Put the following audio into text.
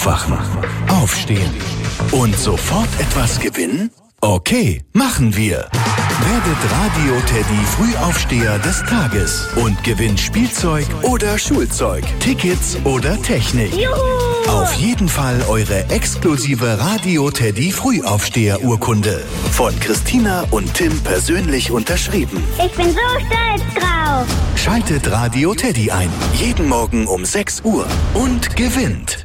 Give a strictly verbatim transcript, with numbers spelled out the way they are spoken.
Aufwachen, aufstehen und sofort etwas gewinnen? Okay, machen wir. Werdet Radio Teddy Frühaufsteher des Tages und gewinnt Spielzeug oder Schulzeug, Tickets oder Technik. Juhu! Auf jeden Fall eure exklusive Radio Teddy Frühaufsteher Urkunde. Von Christina und Tim persönlich unterschrieben. Ich bin so stolz drauf. Schaltet Radio Teddy ein. Jeden Morgen um sechs Uhr und gewinnt.